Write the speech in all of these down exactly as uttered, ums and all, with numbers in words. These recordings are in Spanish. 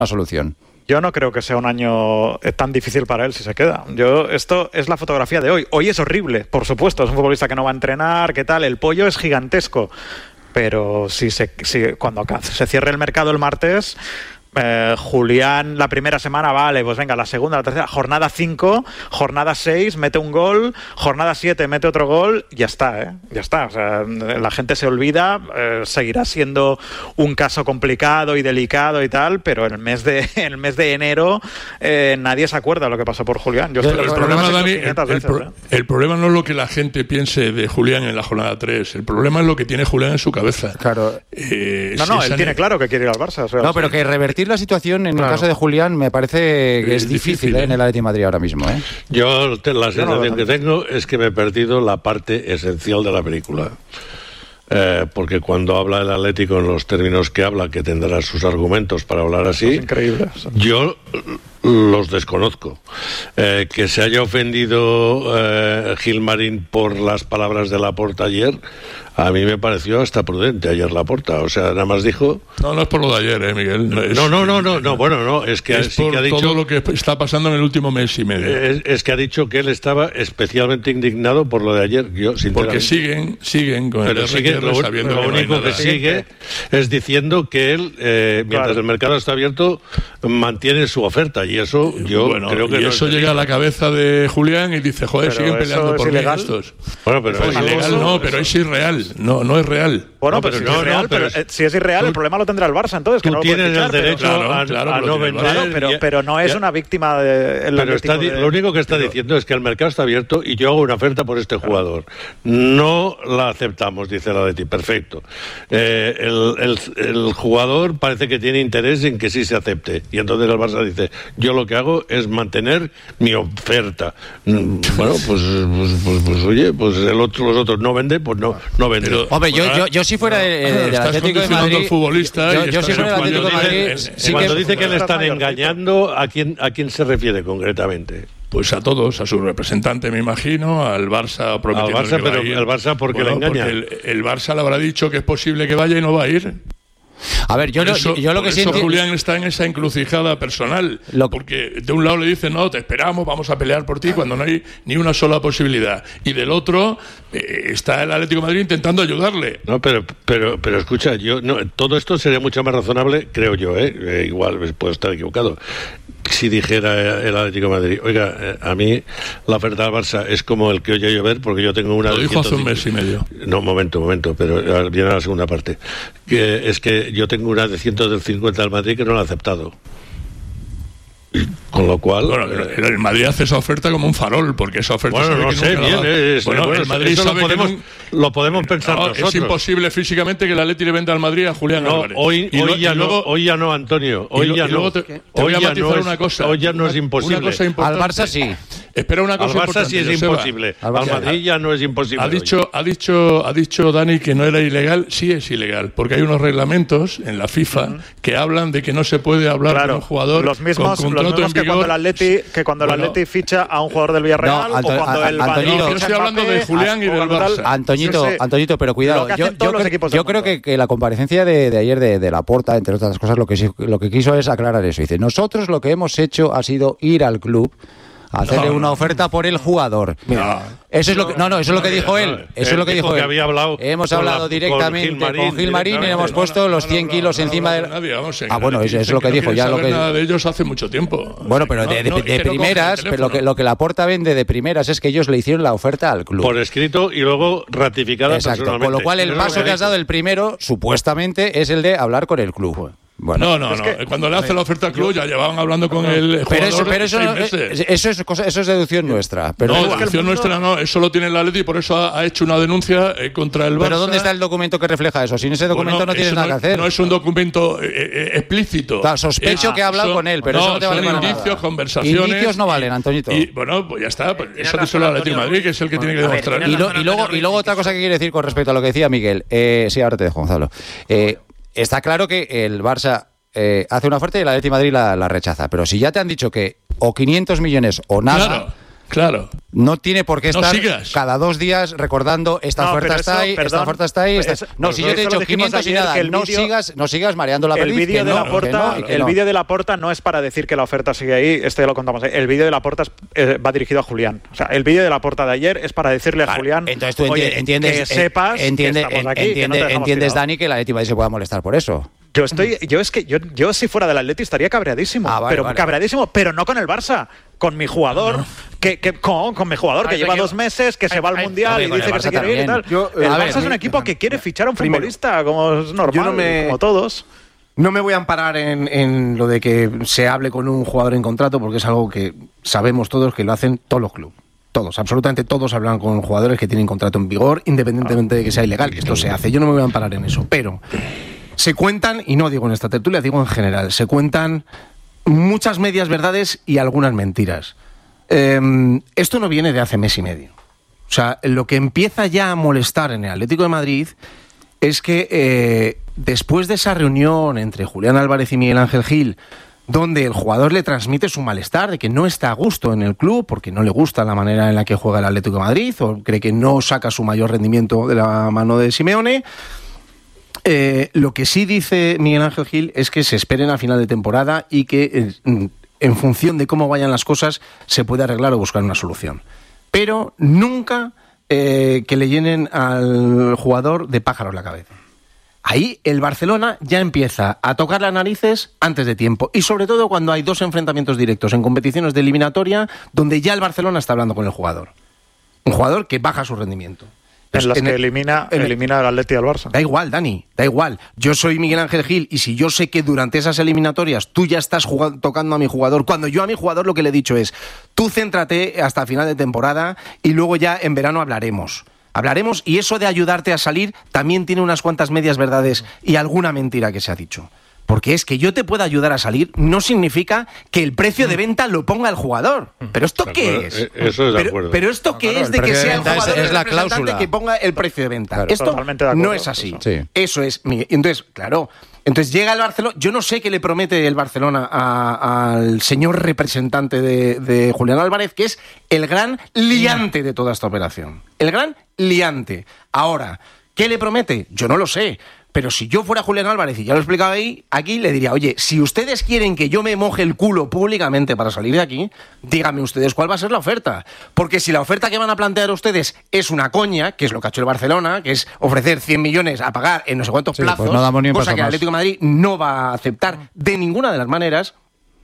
solución. Yo no creo que sea un año tan difícil para él si se queda. Yo Esto es la fotografía de hoy. Hoy es horrible, por supuesto. Es un futbolista que no va a entrenar, ¿qué tal? El pollo es gigantesco. Pero si, se, si cuando se cierre el mercado el martes... Eh, Julián la primera semana, vale, pues venga, la segunda, la tercera, jornada cinco, jornada seis, mete un gol, jornada siete, mete otro gol, ya está, ¿eh? Ya está, o sea, la gente se olvida, eh, seguirá siendo un caso complicado y delicado y tal, pero en el mes de, en el mes de enero eh, nadie se acuerda de lo que pasó por Julián. Yo pero el, problema, Dani, el, veces, el, pro, ¿eh? el problema no es lo que la gente piense de Julián en la jornada tres, el problema es lo que tiene Julián en su cabeza. Claro. Eh, no, no, si él tiene claro que quiere ir al Barça. O sea, no, pero que revertir la situación en claro. el caso de Julián me parece que es, es difícil, difícil ¿eh? en el Atlético de Madrid ahora mismo. ¿eh? Yo la sensación no, que tengo es que me he perdido la parte esencial de la película. Eh, porque cuando habla el Atlético en los términos que habla, que tendrá sus argumentos para hablar así, yo los desconozco. Eh, que se haya ofendido eh, Gilmarín por las palabras de Laporta ayer, a mí me pareció hasta prudente ayer Laporta. O sea, nada más dijo... No, no es por lo de ayer, ¿eh, Miguel? No, es, no, no, no, no, no, bueno, no, es que, es sí por que ha dicho... todo lo que está pasando en el último mes y medio. Es, es que ha dicho que él estaba especialmente indignado por lo de ayer. Yo, Porque siguen, siguen con Pero el sigue, lo, sabiendo lo que único no que sigue es diciendo que él, eh, mientras claro. el mercado está abierto, mantiene su oferta. Y eso yo bueno, creo que y no eso es llega a la cabeza de Julián y dice, joder, pero siguen peleando por mí estos. Bueno, pero es ilegal, eso, no, pero es irreal. No, no es real. Bueno, no, pero, pero si, no, es real, no, pero pero, eh, si es irreal, tú, el problema lo tendrá el Barça, entonces. Tú que no tienes fichar, el derecho pero, a, claro, a no vender. Claro, pero, pero no es ya, una víctima de... El pero está, de, lo único que está pero, diciendo es que el mercado está abierto y yo hago una oferta por este claro. jugador. No la aceptamos, dice la de ti. Perfecto. Eh, el, el, el jugador parece que tiene interés en que sí se acepte. Y entonces el Barça dice, yo lo que hago es mantener mi oferta. Bueno, pues, pues, pues, pues oye, pues el otro, los otros no venden, pues no, no venden. Pero, hombre, yo, yo, yo si fuera el, el, el Atlético de Madrid, futbolista yo, yo si fuera el Atlético de Madrid, sí cuando que, dice que le están engañando, ¿a quién, a quién se refiere concretamente? Pues a todos, a su representante, me imagino, al Barça prometiendo al Barça, que pero va a ir. el Barça, ¿por qué bueno, le engaña? El, el Barça le habrá dicho que es posible que vaya y no va a ir. A ver, yo, eso, lo, yo lo que eso siento... Julián está en esa encrucijada personal, lo... porque de un lado le dicen, no, te esperamos, vamos a pelear por ti, cuando no hay ni una sola posibilidad. Y del otro eh, está el Atlético de Madrid intentando ayudarle. No, pero pero pero escucha, yo no, todo esto sería mucho más razonable, creo yo, ¿eh? eh igual puedo estar equivocado. Si dijera el Atlético de Madrid, oiga, eh, a mí la oferta del Barça es como el que oye llover, porque yo tengo una... Lo dijo hace un mes y medio. No, momento, momento, pero viene a la segunda parte. Que es que yo tengo una de ciento cincuenta del Madrid que no la ha aceptado. Con lo cual... Bueno, el, el Madrid hace esa oferta como un farol, porque esa oferta... Bueno, no sé, bien, es, bueno, bueno, el Madrid eso sabe lo podemos, que no, lo podemos pensar no, nosotros. Es imposible físicamente que el Atleti le venda al Madrid a Julián no, Álvarez. Hoy, y hoy, lo, ya luego, no, hoy ya no, Antonio. Hoy lo, ya no. Te, te voy a matizar no una es, cosa. Hoy ya no es imposible. Una cosa importante. Al Barça sí. Espera una cosa Al Barça importante, sí es Joseba. imposible. Al, al Madrid ya no es imposible. Ha dicho, ha dicho, ha dicho Dani que no era ilegal. Sí es ilegal, porque hay unos reglamentos en la FIFA uh-huh. que hablan de que no se puede hablar claro, con un jugador los mismos, con contrato los mismos en que vigor. cuando el Atleti, que cuando bueno, el Atleti ficha a un jugador del Villarreal no, Anto, o cuando a, el Antoñito, no, yo estoy hablando de Julián y del Barça. Antoñito, sí, sí. Antoñito, pero cuidado. Yo, yo, cre, yo creo que, que la comparecencia de, de ayer de, de Laporta, entre otras cosas, lo que lo que quiso es aclarar eso. Dice, nosotros lo que hemos hecho ha sido ir al club, hacerle no, una no, oferta por el jugador. Mira, no, eso es lo que no, no, eso es lo que dijo él. Eso es lo que dijo él. Había hablado hemos hablado la, directamente con Gil, con Gil Marín y le hemos puesto los cien kilos encima de nadie, vamos, ah, bueno, eso es lo que, que dijo no ya lo que nada de ellos hace mucho tiempo. Bueno, pero de, de, de, de primeras, pero lo que lo que Laporta vende de primeras es que ellos le hicieron la oferta al club. Por escrito y luego ratificada personalmente. Con lo cual el paso que has dado el primero, supuestamente, es el de hablar con el club. Bueno, no, no, no. Que, cuando le hace la oferta al club ya llevaban hablando con el pero jugador eso, pero eso, no, eso, es cosa, eso es deducción nuestra. Pero no, es deducción mundo... nuestra no, eso lo tiene el Atleti y por eso ha, ha hecho una denuncia eh, contra el Barça. Pero ¿dónde está el documento que refleja eso? Sin ese documento bueno, no tienes nada no, que hacer. No es un documento eh, eh, explícito. Claro, sospecho es, que ha hablado son, con él, pero no, eso no te vale son para indicios, nada. Conversaciones. Indicios no valen, Antoñito. Y bueno, pues ya está. Pues eso dice el Atlético de Madrid, que es el que bueno, tiene que demostrar. Ver, y, lo, y, luego, y luego otra cosa que quiero decir con respecto a lo que decía Miguel. Eh, sí, ahora te dejo, Gonzalo. Eh, está claro que el Barça Eh, hace una oferta y el Atlético de Madrid la, la rechaza. Pero si ya te han dicho que o quinientos millones o nada, claro, Claro. No tiene por qué estar no sigas. cada dos días recordando esta no, oferta está eso, ahí, perdón, esta oferta está ahí. Esta... Eso, no, si yo te he dicho quinientos y nada, no, vídeo, sigas, no sigas mareando la perdiz. El vídeo de no, Laporta no, el no. vídeo de Laporta no es para decir que la oferta sigue ahí, este ya lo contamos. El vídeo de Laporta es, eh, va dirigido a Julián. O sea, el vídeo de Laporta de ayer es para decirle claro, a Julián, entonces tú oye, entiendes, que sepas entiende, que estamos aquí, entiende, que no te entiendes, tirado. Dani, que la Atleti Madrid se pueda molestar por eso. Yo estoy, yo es que yo, yo si fuera del Atleti estaría cabreadísimo, ah, vale, pero vale. cabreadísimo, pero no con el Barça, con mi jugador, no. que, que con, con mi jugador que ay, lleva yo, dos meses, que ay, se va al ay, mundial ay, y dice que se quiere ir y tal. Yo, el Barça ver, es un equipo que quiere fichar a un primero, futbolista, como es normal, no me, como todos. No me voy a amparar en, en lo de que se hable con un jugador en contrato, porque es algo que sabemos todos que lo hacen todos los clubes. Todos, absolutamente todos hablan con jugadores que tienen contrato en vigor, independientemente de que sea ilegal, que esto se hace. Yo no me voy a amparar en eso, pero se cuentan, y no digo en esta tertulia, digo en general, se cuentan muchas medias verdades y algunas mentiras. Eh, esto no viene de hace mes y medio. O sea, lo que empieza ya a molestar en el Atlético de Madrid es que eh, después de esa reunión entre Julián Álvarez y Miguel Ángel Gil, donde el jugador le transmite su malestar de que no está a gusto en el club porque no le gusta la manera en la que juega el Atlético de Madrid o cree que no saca su mayor rendimiento de la mano de Simeone, eh, lo que sí dice Miguel Ángel Gil es que se esperen a final de temporada y que eh, en función de cómo vayan las cosas se puede arreglar o buscar una solución. Pero nunca eh, que le llenen al jugador de pájaros la cabeza. Ahí el Barcelona ya empieza a tocar las narices antes de tiempo y sobre todo cuando hay dos enfrentamientos directos en competiciones de eliminatoria donde ya el Barcelona está hablando con el jugador. Un jugador que baja su rendimiento. En las en que el, elimina, en elimina al Atleti y al Barça. Da igual, Dani, da igual. Yo soy Miguel Ángel Gil y si yo sé que durante esas eliminatorias tú ya estás jugando, tocando a mi jugador, cuando yo a mi jugador lo que le he dicho es tú céntrate hasta final de temporada y luego ya en verano hablaremos. Hablaremos y eso de ayudarte a salir también tiene unas cuantas medias verdades y alguna mentira que se ha dicho. Porque es que yo te pueda ayudar a salir no significa que el precio de venta lo ponga el jugador. ¿Pero esto qué es? Eso es de pero, acuerdo. pero esto qué no, claro, es de que sea el jugador es, es el la representante cláusula que ponga el precio de venta. Claro, esto no es así. Eso, sí. Eso es. Entonces, claro, entonces llega el Barcelona. Yo no sé qué le promete el Barcelona a, al señor representante de, de Julián Álvarez, que es el gran liante de toda esta operación. El gran liante. Ahora, ¿qué le promete? Yo no lo sé. Pero si yo fuera Julián Álvarez, y ya lo he explicado ahí, aquí le diría, oye, si ustedes quieren que yo me moje el culo públicamente para salir de aquí, díganme ustedes cuál va a ser la oferta. Porque si la oferta que van a plantear ustedes es una coña, que es lo que ha hecho el Barcelona, que es ofrecer cien millones a pagar en no sé cuántos sí, plazos, pues no damos ni un cosa paso que el más. Atlético de Madrid no va a aceptar de ninguna de las maneras,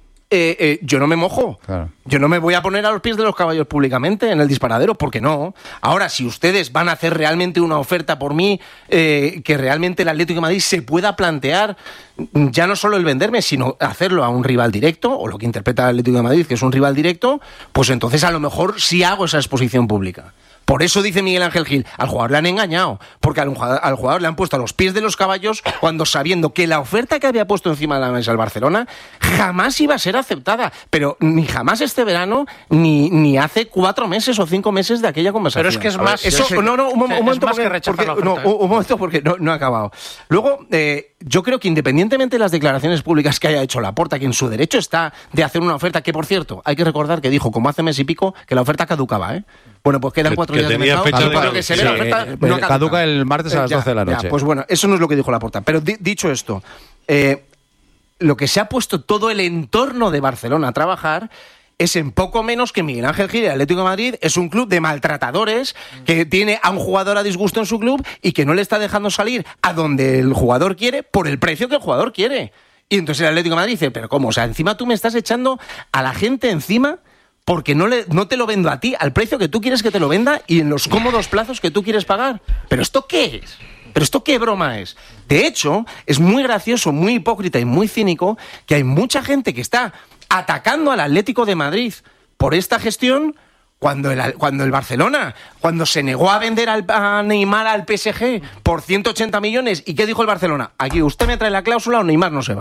Eh, eh, yo no me mojo. Claro. Yo no me voy a poner a los pies de los caballos públicamente en el disparadero, porque no. Ahora, si ustedes van a hacer realmente una oferta por mí, eh, que realmente el Atlético de Madrid se pueda plantear ya no solo el venderme, sino hacerlo a un rival directo, o lo que interpreta el Atlético de Madrid, que es un rival directo, pues entonces a lo mejor sí hago esa exposición pública. Por eso dice Miguel Ángel Gil, al jugador le han engañado, porque al jugador, al jugador le han puesto a los pies de los caballos cuando sabiendo que la oferta que había puesto encima de la mesa el Barcelona jamás iba a ser aceptada, pero ni jamás este verano, ni, ni hace cuatro meses o cinco meses de aquella conversación. Pero es que es más... Eso, es, no, no, un, un momento más porque, que rechazar porque, la oferta, no, ¿eh? un momento porque no, no ha acabado. Luego, eh, yo creo que independientemente de las declaraciones públicas que haya hecho Laporta, que en su derecho está de hacer una oferta, que por cierto, hay que recordar que dijo, como hace mes y pico, que la oferta caducaba, ¿eh? Bueno, pues quedan cuatro que días de tenía mercado. fecha de Claro, que se ve la sí, oferta, eh, no caduca. caduca el martes a las Eh, ya, doce de la noche. ya, pues bueno, eso no es lo que dijo Laporta. Pero di, dicho esto, eh, lo que se ha puesto todo el entorno de Barcelona a trabajar es en poco menos que Miguel Ángel Gil, el Atlético de Madrid, es un club de maltratadores que tiene a un jugador a disgusto en su club y que no le está dejando salir a donde el jugador quiere por el precio que el jugador quiere. Y entonces el Atlético de Madrid dice, pero ¿cómo? O sea, encima tú me estás echando a la gente encima porque no, le, no te lo vendo a ti al precio que tú quieres que te lo venda y en los cómodos plazos que tú quieres pagar. ¿Pero esto qué es? ¿Pero esto qué broma es? De hecho, es muy gracioso, muy hipócrita y muy cínico que hay mucha gente que está atacando al Atlético de Madrid por esta gestión cuando el, cuando el Barcelona, cuando se negó a vender al, a Neymar al P S G por ciento ochenta millones. ¿Y qué dijo el Barcelona? Aquí usted me trae la cláusula o Neymar no se va.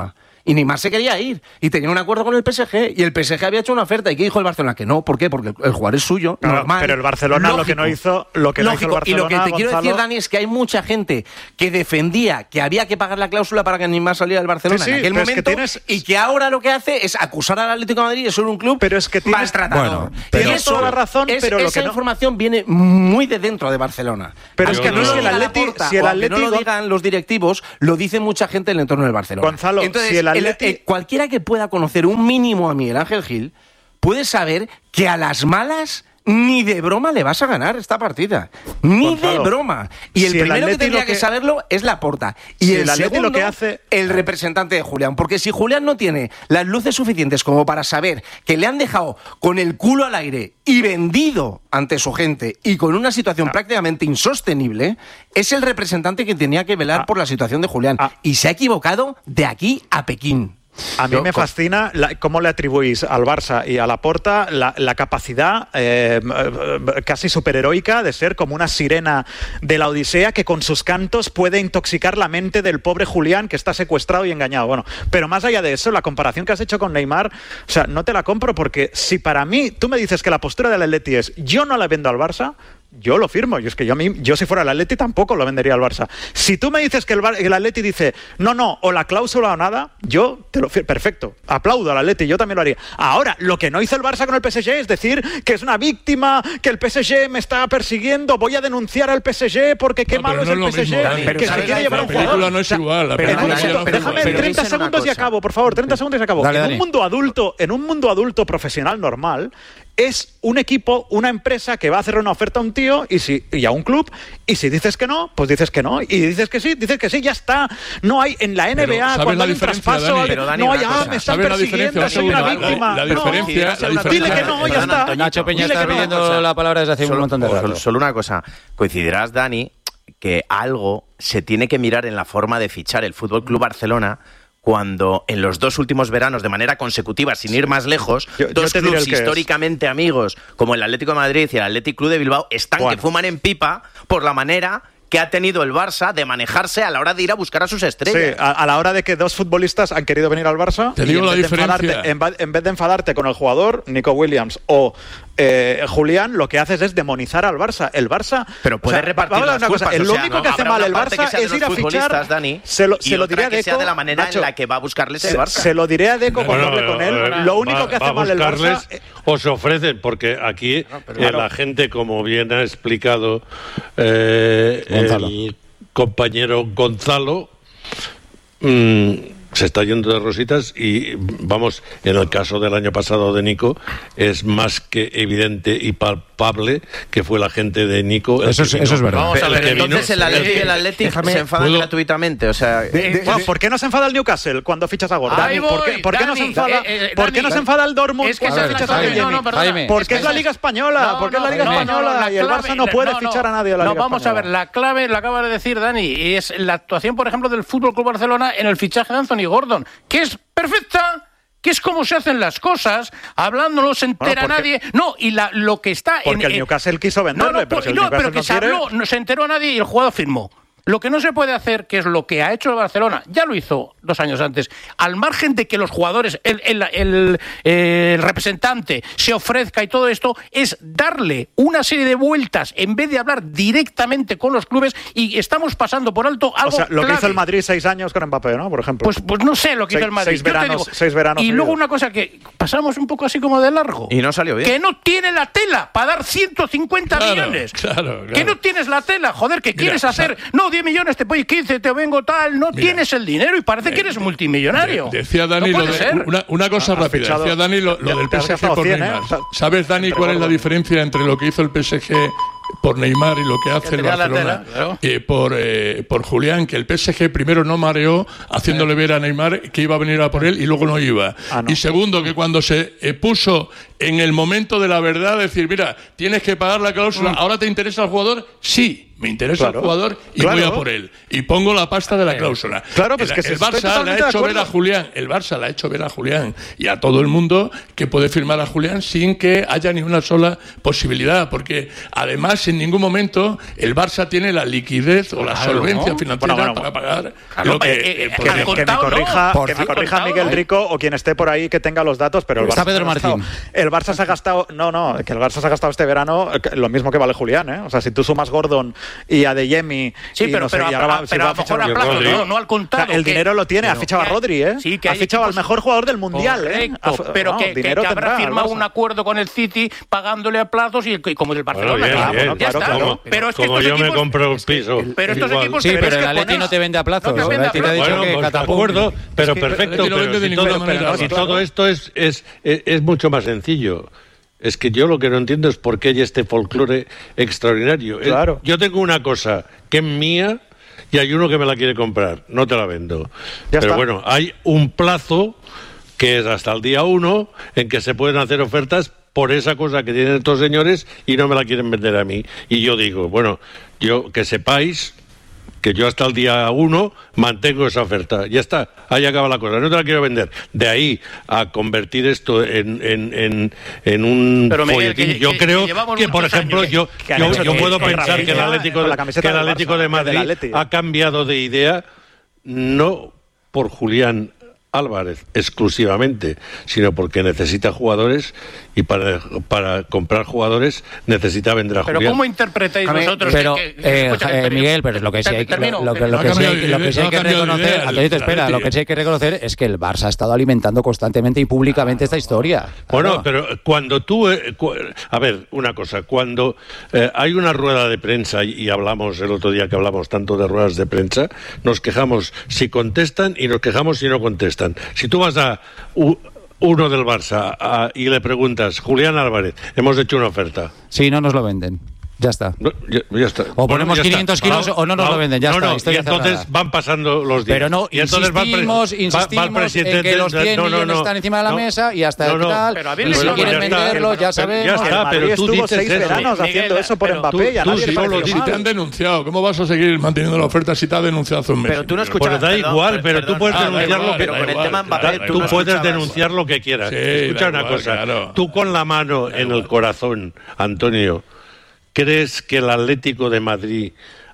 Y Neymar se quería ir y tenía un acuerdo con el P S G y el P S G había hecho una oferta. ¿Y qué dijo el Barcelona? Que no. ¿Por qué? Porque el jugador es suyo, claro, normal. Pero el Barcelona lógico, lo que no hizo, lo que no hizo el Barcelona, y lo que te Gonzalo, quiero decir, Dani, es que hay mucha gente que defendía que había que pagar la cláusula para que Neymar saliera del Barcelona sí, sí, en aquel momento, es que tienes... y que ahora lo que hace es acusar al Atlético de Madrid de ser un club pero es que tienes... maltratador. Bueno, tienes y eso toda la razón, es, pero lo esa que no... información viene muy de dentro de Barcelona. Pero aunque es que no, no es que lo el diga Atleti, Laporta, si el o aunque Atleti no lo digan los directivos, lo dice mucha gente en el entorno del Barcelona. Gonzalo, Entonces, si el Atleti... el, el, cualquiera que pueda conocer un mínimo a Miguel Ángel Gil puede saber que a las malas ni de broma le vas a ganar esta partida. Ni Gonzalo, de broma. Y el si el primero que Atleti tendría lo que... que saberlo es Laporta. Y si el, el Atleti segundo, lo que hace... el representante de Julián. Porque si Julián no tiene las luces suficientes como para saber que le han dejado con el culo al aire y vendido ante su gente y con una situación ah. prácticamente insostenible, es el representante que tenía que velar ah. por la situación de Julián. Ah. Y se ha equivocado de aquí a Pekín. A mí Yo, me fascina la, cómo le atribuís al Barça y a Laporta la, la capacidad eh, casi superheroica de ser como una sirena de la Odisea que con sus cantos puede intoxicar la mente del pobre Julián que está secuestrado y engañado. Bueno, pero más allá de eso, la comparación que has hecho con Neymar, o sea, no te la compro porque si para mí tú me dices que la postura del Atleti es yo no la vendo al Barça, yo lo firmo. Yo es que yo, a mí, yo si fuera el Atleti tampoco lo vendería al Barça. Si tú me dices que el, el Atleti dice no, no, o la cláusula o nada, yo te lo firmo. Perfecto. Aplaudo al Atleti, yo también lo haría. Ahora, lo que no hizo el Barça con el P S G es decir que es una víctima, que el P S G me está persiguiendo, voy a denunciar al P S G porque qué no, malo es el P S G, mismo, Dani, que se quiere llevar un jugador. La película no es igual. La película pero, pero, pero, déjame pero, treinta segundos y acabo, por favor, treinta segundos y acabo. Dale, en Dani. un mundo adulto, en un mundo adulto profesional normal, es un equipo, una empresa que va a hacer una oferta a un tío y, si, y a un club, y si dices que no, pues dices que no, y dices que sí, dices que sí, ya está. No hay en la N B A, cuando hay un traspaso, Dani, Dani, no hay, ah, me están persiguiendo, soy una víctima. La, la diferencia, no, la diferencia, dile que no, ya está. Nacho Peña está pidiendo la palabra desde hace solo, un montón de rato. Solo, solo una cosa, coincidirás, Dani, que algo se tiene que mirar en la forma de fichar el F C Barcelona cuando en los dos últimos veranos, de manera consecutiva, sin ir más lejos, yo, dos yo clubes históricamente amigos, como el Atlético de Madrid y el Athletic Club de Bilbao, están bueno. que fuman en pipa por la manera que ha tenido el Barça de manejarse a la hora de ir a buscar a sus estrellas. Sí, a, a la hora de que dos futbolistas han querido venir al Barça. Te digo la diferencia. En, en vez de enfadarte con el jugador, Nico Williams o eh, Julián, lo que haces es demonizar al Barça. El Barça... Pero puede o sea, repartir las una culpas. Cosa, lo o sea, único no, que hace mal el Barça es ir a fichar... Dani, se lo, y se lo diré a Deco, que sea de la manera Nacho, en la que va a buscarles el se, Barça. Se lo diré a Deco no, cuando no, hable con él. no, lo único va, que hace mal el Barça... O se ofrecen, porque aquí no, eh, claro. la gente, como bien ha explicado eh, el compañero Gonzalo, mmm, se está yendo de rositas y, vamos, en el caso del año pasado de Nico, es más que evidente y palpable que fue la gente de Nico. Eso es, eso es verdad. Vamos a ver, entonces el Atlético y el Atlético se enfadan ¿puedo? gratuitamente, o sea... De, de, bueno, ¿por qué no se enfada el Newcastle cuando fichas a Gordon? Dani, ¿por qué, ¿por qué no se enfada, eh, eh, ¿por qué no se enfada el Dortmund es que cuando fichas a Jaime? No, no, porque es, es la Liga Española, no, porque no, es la Liga no, Española no, no, y el Barça no puede no, no, fichar a nadie a la no, Liga vamos Española. a ver, la clave, la acaba de decir Dani, y es la actuación, por ejemplo, del F C Barcelona en el fichaje de Anthony Gordon, que es perfecta, que es como se hacen las cosas, hablando no se entera bueno, porque, nadie. No, y la, lo que está... Porque en, el Newcastle quiso venderle, no, no, pero, si el no, pero que no se quiere... habló, no se enteró nadie y el jugador firmó. Lo que no se puede hacer, que es lo que ha hecho el Barcelona, ya lo hizo dos años antes, al margen de que los jugadores, el, el, el, el representante se ofrezca y todo esto, es darle una serie de vueltas en vez de hablar directamente con los clubes y estamos pasando por alto algo O sea, lo clave. que hizo el Madrid seis años con Mbappé, ¿no? Por ejemplo. Pues, pues no sé lo que seis, hizo el Madrid. Seis veranos, digo, seis veranos y seguidos. luego una cosa que pasamos un poco así como de largo. Y no salió bien. Que no tiene la tela para dar ciento cincuenta claro, millones. Claro, claro. Que no tienes la tela, joder, que Mira, quieres hacer... O sea, no, diez millones, te voy quince, te vengo tal, no Mira, tienes el dinero y parece eh, que eres multimillonario. De, decía Dani, no lo de, una, una cosa ah, rápida, fichado, decía Dani lo, lo del P S G por cien, Neymar. ¿eh? ¿Sabes, Dani, cuál es la diferencia entre lo que hizo el P S G por Neymar y lo que hace el Barcelona? Tela, claro. eh, por, eh, por Julián, que el P S G primero no mareó haciéndole ver a Neymar que iba a venir a por él y luego no iba. Ah, no. Y segundo, que cuando se eh, puso en el momento de la verdad, decir, mira, tienes que pagar la cláusula, mm. ¿ahora te interesa el jugador? Sí. Me interesa claro, el jugador y claro. voy a por él. Y pongo la pasta de la cláusula. Claro, pues el, que si el Barça le ha hecho ver a Julián, el Barça le ha hecho ver a Julián y a todo el mundo que puede firmar a Julián sin que haya ni una sola posibilidad, porque además además en ningún momento el Barça tiene la liquidez o la claro, solvencia ¿no? financiera bueno, bueno, para pagar claro, lo que, eh, eh, que, que, que me corrija, no, que me corrija Miguel Rico o quien esté por ahí que tenga los datos, pero el Barça, está Pedro Martín. el Barça se ha gastado, no, no, que el Barça se ha gastado este verano lo mismo que vale Julián, ¿eh? O sea, si tú sumas Gordon y Adeyemi sí, y pero, no sé, pero, y ahora va, pero a, a, fichar a plazo, no, no al contado. O sea, el que, dinero lo tiene, ha fichado a Rodri, ¿eh? Sí, que ha fichado al mejor jugador del mundial, correcto, ¿eh? Pero no, que, que, que habrá firmado un acuerdo con el City pagándole a plazos y, y como del Barcelona. Bueno, bien, bien, ya claro, está, como, ¿no? Pero es que como estos yo equipos, me compro un piso. Pero estos igual. equipos sí, pero, pero el Atleti pones... no te vende a plazos. No el Atleti te ha dicho bueno, que pues, de acuerdo, pero es que perfecto. No pero, de ninguna pero, manera, si todo esto es, es, es, es mucho más sencillo. Es que yo lo que no entiendo es por qué hay este folclore extraordinario. Claro. Yo tengo una cosa que es mía y hay uno que me la quiere comprar. No te la vendo. Ya pero está. bueno, hay un plazo que es hasta el día uno en que se pueden hacer ofertas por esa cosa que tienen estos señores y no me la quieren vender a mí. Y yo digo, bueno, yo que sepáis que yo hasta el día uno mantengo esa oferta. Ya está, ahí acaba la cosa. No te la quiero vender. De ahí a convertir esto en, en, en, en un pero Miguel, folletín. que, yo que, creo que, que, por ejemplo, años, yo, que yo, yo, yo que, puedo que pensar que el Atlético, que el Atlético de Madrid ha cambiado de idea, no por Julián Álvarez exclusivamente, sino porque necesita jugadores y para, para comprar jugadores necesita vender a pero Julián. ¿cómo interpretáis vosotros? Pero, que, que, que, eh, escucha, eh, Miguel, pero lo que sí hay, termino, lo, lo, lo, lo que sí hay, lo que sí hay que reconocer, Antonito, espera, lo que sí hay que reconocer es que el Barça ha estado alimentando constantemente y públicamente esta historia. Bueno, claro. pero cuando tú, eh, cu a ver, una cosa, cuando eh, hay una rueda de prensa y, y hablamos el otro día que hablamos tanto de ruedas de prensa, nos quejamos si contestan y nos quejamos si no contestan. Si tú vas a u, uno del Barça a, y le preguntas, Julián Álvarez, hemos hecho una oferta. Sí, no nos lo venden. Ya está. No, ya, ya está. O ponemos bueno, quinientos está. kilos o no nos no, lo venden, ya no, está. No, historia y entonces cerrada. van pasando los días. Pero no, y entonces insistimos, va, insistimos va, va en que los cien no, no, millones no, están encima de la no, mesa y hasta no, no, tal. pero a ver, y si no, quieren ya venderlo, está, ya sabemos. Ya está, pero tú dices seis eso. veranos Miguel, haciendo eso por pero Mbappé y a nadie tú le solo pareció Si mal. te han denunciado, ¿cómo vas a seguir manteniendo la oferta si te ha denunciado hace un mes? Pero tú no escuchas. Pues da perdón, igual, pero perdón, tú puedes ah, denunciar igual, lo que pero con el tema Mbappé, tú no puedes escuchabas. denunciar lo que quieras. Sí, Escucha da una igual, cosa, claro. tú con la mano en el corazón, Antonio, ¿crees que el Atlético de Madrid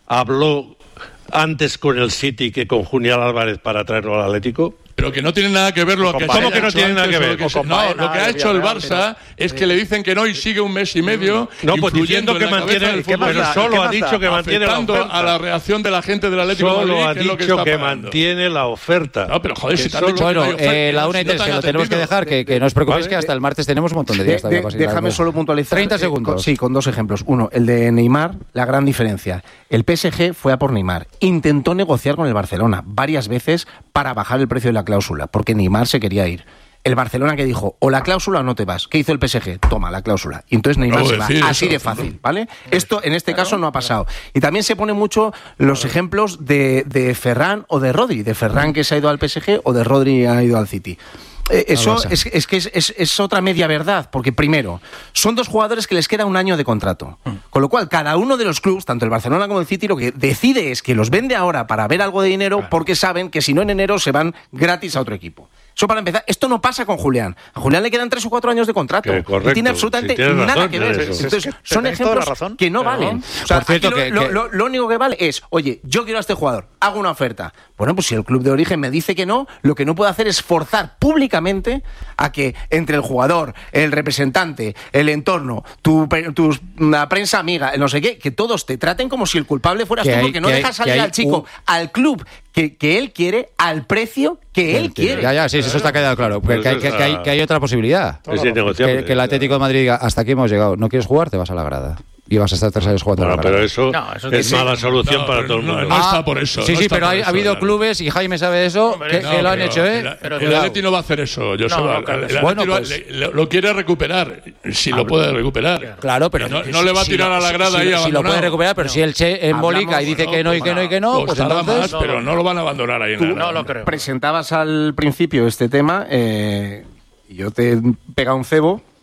habló antes con el City que con Julián Álvarez para traerlo al Atlético? Pero que no tiene nada que ver lo que ¿Cómo se que no hecho tiene nada que antes, ver? lo que se- No, lo que ha hecho el Barça es que le dicen que no y sigue un mes y medio. No, pues diciendo influyendo que en la mantiene, cabeza del fútbol, pero solo ha dicho que mantiene la afectando oferta. a la reacción de la gente del Atlético de Solo Madrid, ha que es lo que dicho está que pagando. mantiene la oferta. No, pero joder, Que si te han solo- dicho que no hay Bueno, oferta, eh, la si una y no tres, te que han lo tenemos que atendido. dejar, que, que no os preocupéis Vale. que hasta el martes tenemos un montón de De- días todavía de- para seguir déjame hablando. solo puntualizar. treinta eh, segundos. con- sí, con dos ejemplos. Uno, el de Neymar, la gran diferencia. El P S G fue a por Neymar. Intentó negociar con el Barcelona varias veces para bajar el precio de la cláusula, porque Neymar se quería ir. El Barcelona que dijo, o la cláusula o no te vas. ¿Qué hizo el P S G? Toma la cláusula. Y entonces Neymar Acabo se de va. decir Así eso. de fácil, ¿vale? Esto en este caso no ha pasado. Y también se ponen mucho los ejemplos de, de Ferran o de Rodri. De Ferran que se ha ido al P S G o de Rodri ha ido al City. Eh, eso es, es que es, es, es otra media verdad, porque primero, son dos jugadores que les queda un año de contrato. Con lo cual, cada uno de los clubes, tanto el Barcelona como el City, lo que decide es que los vende ahora para ver algo de dinero, porque saben que si no en enero se van gratis a otro equipo. Eso para empezar. Esto no pasa con Julián. A Julián le quedan tres o cuatro años de contrato. Que correcto, no tiene absolutamente si tienes nada razón que en ver. eso. Entonces, Es que son tenéis toda ejemplos la razón. que no Pero, valen. O sea, por cierto, aquí lo, que- lo- que- lo- lo único que vale es, oye, yo quiero a este jugador, hago una oferta. Bueno, pues si el club de origen me dice que no, lo que no puedo hacer es forzar públicamente a que entre el jugador, el representante, el entorno, tu, pre- tus- la prensa amiga, el no sé qué, que todos te traten como si el culpable fueras Que tú, hay- porque no que hay- dejas que salir hay al chico, un- al club que, que él quiere, al precio que él quiere. Ya, ya, sí, eso está quedado claro. Pues Que, que- que- que hay, que hay otra posibilidad. Es innegociable. Que, que el Atlético de Madrid diga, hasta aquí hemos llegado, no quieres jugar, te vas a la grada. Y vas a estar tres años jugando Bueno, a la pero grada. eso, No, eso es sí. mala solución No, para pero todo el no, mundo. no está por eso. Sí, no sí, está pero por hay- eso, ha habido Dani. clubes, y Jaime sabe de eso, Hombre, que, No, que lo han pero hecho, ¿eh? El, Pero el cuidado. Atleti no va a hacer eso, Joseba. No, El- claro, el bueno, Atleti pues- lo, le- lo quiere recuperar, si lo puede recuperar. Claro, pero no, no le va a si tirar lo- a la si- grada si, ahí si lo abandonado. puede recuperar, pero si el Che embolica y dice que no y que no y que no, pues Costará entonces... más, pero no lo van a abandonar ahí en la No grada. lo creo. Presentabas al principio este tema eh, y yo te he pegado un cebo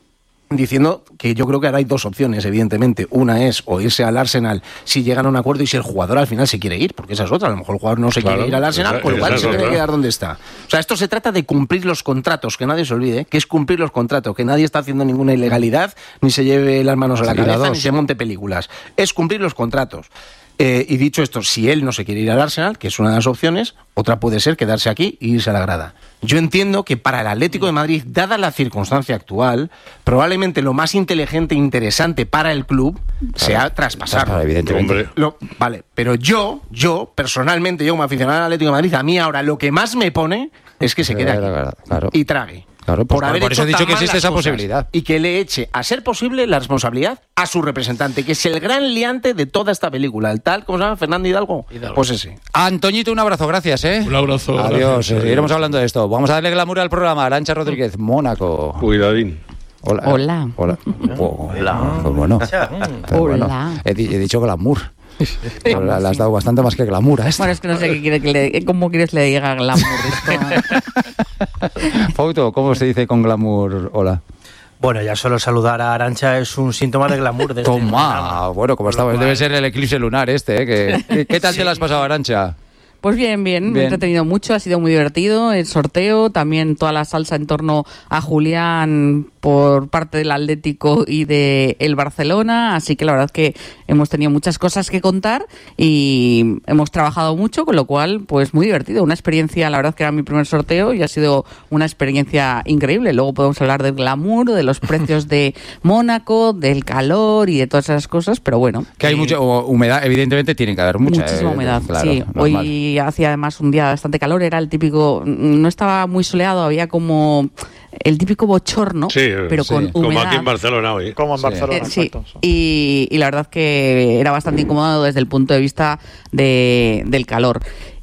diciendo que yo creo que ahora hay dos opciones, evidentemente. Una es o irse al Arsenal si llegan a un acuerdo y si el jugador al final se quiere ir, porque esa es otra. A lo mejor el jugador no se claro, quiere ir al Arsenal, esa, por lo cual se tiene que quedar donde está. O sea, esto se trata de cumplir los contratos, que nadie se olvide, que es cumplir los contratos, que nadie está haciendo ninguna ilegalidad, ni se lleve las manos a la cabeza, ni se monte películas. Es cumplir los contratos. Eh, y dicho esto, si él no se quiere ir al Arsenal, que es una de las opciones, otra puede ser quedarse aquí e irse a la grada. Yo entiendo que para el Atlético de Madrid, dada la circunstancia actual, probablemente lo más inteligente e interesante para el club claro, sea traspasarlo. Claro, evidentemente. Lo, vale, pero yo, yo, personalmente, yo como aficionado al Atlético de Madrid, a mí ahora lo que más me pone es que se quede aquí claro. y trague. Claro, pues por, haber por eso he dicho que existe esa posibilidad. Y que le eche, a ser posible, la responsabilidad a su representante, que es el gran liante de toda esta película. El tal, ¿cómo se llama? Fernando Hidalgo. Hidalgo. Pues ese. Antoñito, un abrazo, gracias, ¿eh? Un abrazo. Adiós, seguiremos hablando de esto. Vamos a darle glamour al programa. Arantxa Rodríguez, Mónaco. Cuidadín. Hola. Hola. Hola. Oh, Hola. Pues bueno. Pues bueno. Hola. He, he dicho glamour. Le has dado bastante más que glamour a esto. Bueno, es que no sé qué quiere que le, cómo quieres que le diga glamour esto. Fauto, ¿cómo se dice con glamour? Hola. Bueno, ya solo saludar a Arantxa es un síntoma de glamour. De Toma, este bueno, como estaba, debe ser el eclipse lunar este, ¿eh? Que, ¿Qué, qué tal sí. te lo has pasado, Arantxa? Pues bien, bien, bien, me he entretenido mucho, ha sido muy divertido el sorteo, también toda la salsa en torno a Julián por parte del Atlético y de el Barcelona, así que la verdad que hemos tenido muchas cosas que contar y hemos trabajado mucho, con lo cual pues muy divertido, una experiencia, la verdad que era mi primer sorteo y ha sido una experiencia increíble. Luego podemos hablar del glamour, de los precios de Mónaco, del calor y de todas esas cosas, pero bueno. Que hay mucha humedad, evidentemente tiene que haber mucha. Muchísima eh, humedad, claro, sí. Normal. Hoy hacía además un día bastante calor, era el típico, no estaba muy soleado, había como el típico bochorno, sí, pero sí. con humedad. Como aquí en Barcelona hoy. Como en Barcelona, eh, sí. Y, y la verdad que era bastante incómodo desde el punto de vista de, del calor.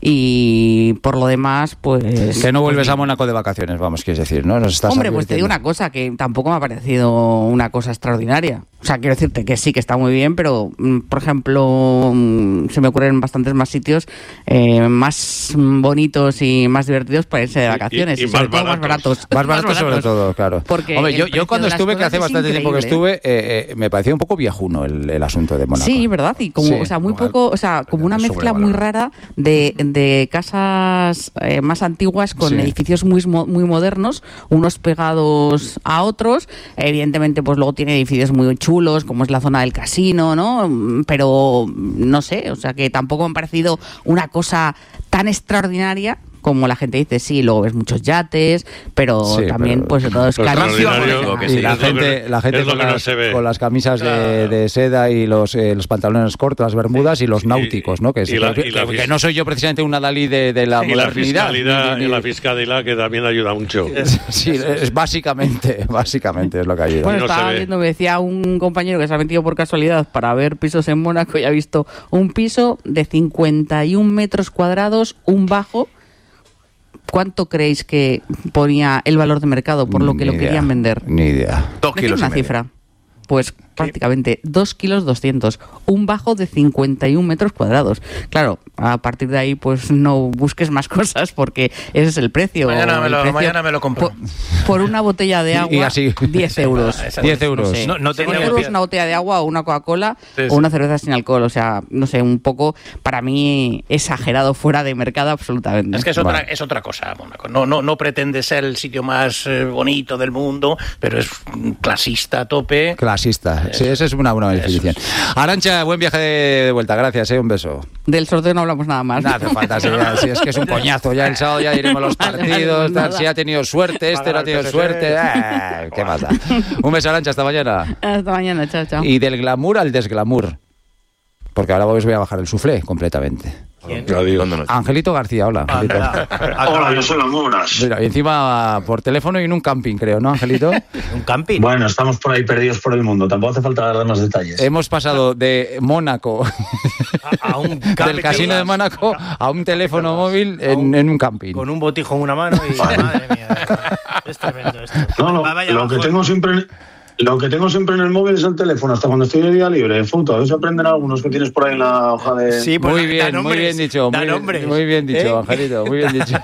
Y por lo demás, pues... Que no vuelves a Mónaco de vacaciones, vamos, quieres decir, ¿no? Nos estás Hombre, pues te digo una cosa, que tampoco me ha parecido una cosa extraordinaria. O sea, quiero decirte que sí, que está muy bien, pero, por ejemplo, se me ocurren bastantes más sitios eh, más bonitos y más divertidos para irse de vacaciones. Y, y, y, y sobre más, todo baratos. más baratos. Más baratos sobre todo, claro. Porque Hombre, yo, yo cuando estuve, que hace bastante tiempo que estuve, eh, eh, me parecía un poco viejuno el, el asunto de Mónaco. Sí, ¿verdad? Y como, sí. o sea, muy poco, o sea, como una mezcla muy rara de, de casas eh, más antiguas con sí. edificios muy, muy modernos, unos pegados a otros. Evidentemente, pues luego tiene edificios muy chulos, como es la zona del casino, ¿no? Pero no sé, o sea, que tampoco me ha parecido una cosa tan extraordinaria como la gente dice. Sí, luego ves muchos yates, pero sí, también pero, pues todo es carísimo. Y la gente, la gente con, las, no con las camisas de, de seda y los, eh, los pantalones cortos, las bermudas y los náuticos, ¿no? Que, es, la, que, que, que no soy yo precisamente una Dalí de, de la y modernidad. La fiscalidad, ni, ni, y la fiscalidad que también ayuda mucho. Sí, es básicamente, básicamente es lo que ayuda. Bueno, no estaba viendo, me decía un compañero que se ha metido por casualidad para ver pisos en Mónaco y ha visto un piso de cincuenta y un metros cuadrados, un bajo. ¿Cuánto creéis que ponía el valor de mercado por lo que ni lo idea, querían vender? Ni idea. Dos kilos una cifra. Pues prácticamente dos kilos doscientos. Un bajo de cincuenta y un metros cuadrados. Claro, a partir de ahí pues no busques más cosas porque ese es el precio. Mañana, me lo, precio mañana me lo compro. Por, por una botella de agua, y, y así. diez euros. diez euros. No sé, no, no diez euros una botella de agua o una Coca-Cola sí, sí. o una cerveza sin alcohol. O sea, no sé, un poco para mí exagerado, fuera de mercado absolutamente. Es que es otra, bueno. es otra cosa, Mónaco. No, no, no pretende ser el sitio más eh, bonito del mundo, pero es clasista a tope. Clasista. Sí, esa es una buena definición. Arantxa, buen viaje de vuelta. Gracias, ¿eh? Un beso. Del sorteo no hablamos nada más. Nada hace falta, si, ya, si es que es un coñazo. Ya el sábado ya diremos los partidos. Tal, si ha tenido suerte, este no ha tenido suerte. Eh, ¿Qué pasa? Un beso, Arantxa, hasta mañana. Hasta mañana, chao, chao. Y del glamour al desglamour. Porque ahora os voy a bajar el suflé completamente. Angelito García, hola. Angelito. Hola, yo soy Lamuras. Mira, y encima por teléfono y en un camping, creo, ¿no, Angelito? ¿Un camping? Bueno, estamos por ahí perdidos por el mundo. Tampoco hace falta dar más detalles. Hemos pasado de Mónaco, a, a un del casino de Mónaco, a un teléfono móvil en un, en un camping. Con un botijo en una mano y... Madre mía, es tremendo esto. No, no, lo que tengo siempre... Lo que tengo siempre en el móvil es el teléfono, hasta cuando estoy de día libre, de foto. A ver si aprenden algunos que tienes por ahí en la hoja de... Sí, pues muy bien, muy bien dicho. Muy, muy bien dicho, ¿eh? Angelito, muy bien dicho.